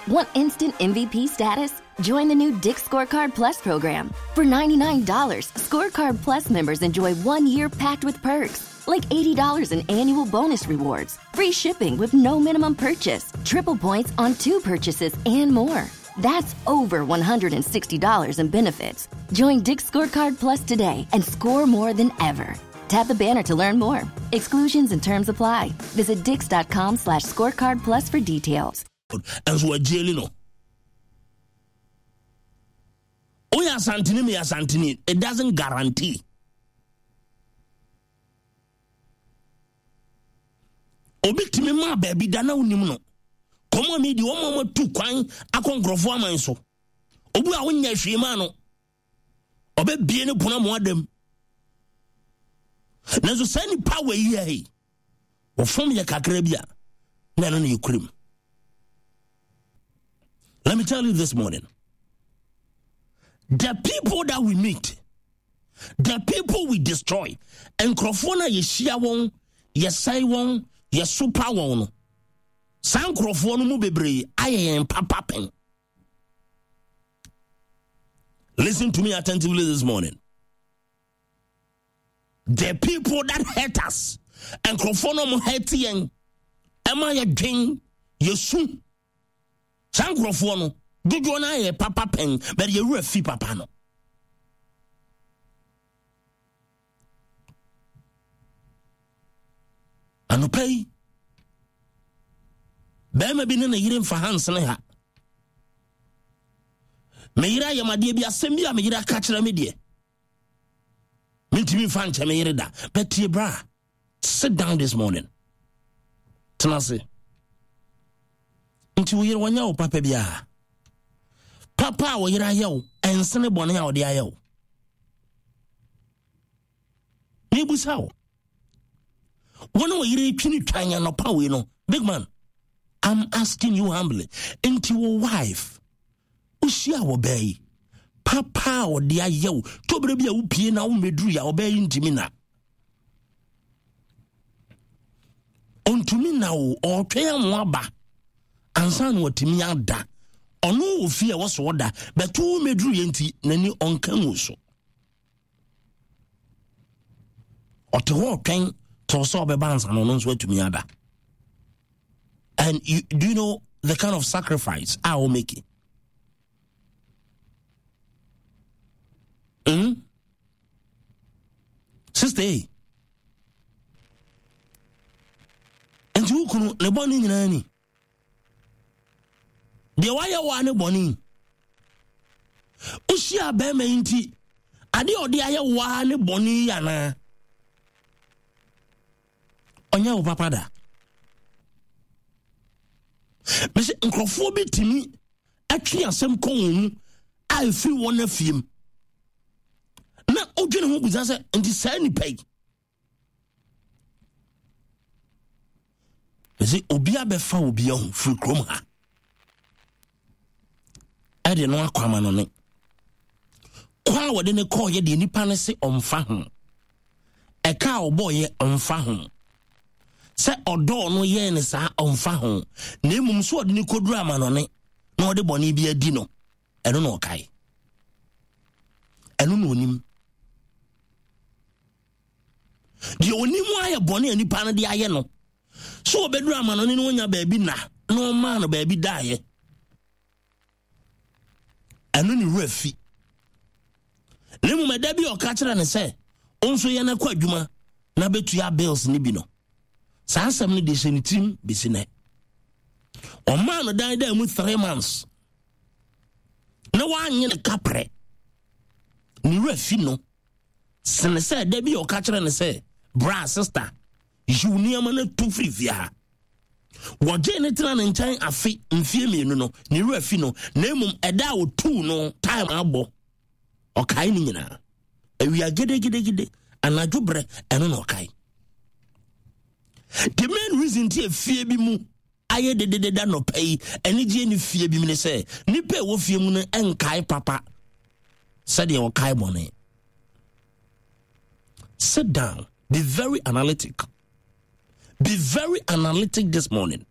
Want instant MVP status? Join the new Dick's Scorecard Plus program. For $99, Scorecard Plus members enjoy 1 year packed with perks, like $80 in annual bonus rewards, free shipping with no minimum purchase, triple points on 2 purchases, and more. That's over $160 in benefits. Join Dick's Scorecard Plus today and score more than ever. Tap the banner to learn more. Exclusions and terms apply. Visit dix.com/scorecard plus for details. And so a jailino. Oh, yeah, Santini, me, Santini. It doesn't guarantee. Obi me ma baby dana unimno. Come on, me, the woman two quine, a congrofo man so. Obu a win yashi mano. Obe bien upon a modem. Nazo send power ye. Or from your cacrebia. None on your cream. Let me tell you this morning. The people that we meet, the people we destroy, and crofona yeshia won, yesai won, yesupa won. San crofona mu bebre, I am papapen. Listen to me attentively this morning. The people that hurt us, and crofona mu hurt yen, Emma ye ding, yesu. San crofona. Did you know a papa pen, but you were fee papa no? And pay. Bema bin in a hearing for hands and ha. Meira Yamadia be a semi, Meira catch a media. Minty fan Chamerida, Betty Bra. Sit down this morning. Tanasi. Into your 1 year, Papa Bia. Papa wo yira yew ensene bone ya ode ayew me busawo wono wo yira twini twanya no pa we no big man, I'm asking you humbly, into your wife ushia wo bay papa wo de ayew to bre bia wo pie na wo meduru ya wo bay ntimi na ontumi na wo o twea aba ansan wo timi ada ono ofia was order but two medru yenti nani onkan so oto twen to so be balance no no so atumi ada. And do you know the kind of sacrifice I will make it? Sister and you kunu le boni nyina ni de waya wane boni ushia be me nti ade ode aye wane boni yana onya wo papa da bese nkrofo bi timi atwe asem kon a efi won afiem na odwene ho buza se nti sa ni pai bese obi abefa obi ho firi krom ha ade no akwama no ne kwa wode ne call ye de nipa ne se omfa ho e ka obo ye omfa ho se odo no ye ne sa omfa ho na emum so ode ne koduru amano ne na ode boni bi adi no eno no kai eno no onim di onim aye boni nipa ne de aye no so obeduru amano ne no onya ba bi na no ma no ba bi dae eno ni refi lemu medabi o ka kire ne se onso ye na kwa adwuma na betu ya bills ni bi no sa asem ni de senitim bisine o man no dan da mu 3 months na wa anye ne kapre ni refi no sene se dabi o ka kire ne se bra sister junior man to frifia woje ne tena ne nkyɛn afi mfie mienu no ne refi no na emum ɛda o 2 no time abo okai ni nyina awia gede anadwo bre ɛno na okai. The main reason tie fie bi mu aye de da no pay eni je ni fie bi mu ne se ni pe wo fie mu no enkai papa said the okai bone. Sit down, be very analytic this morning.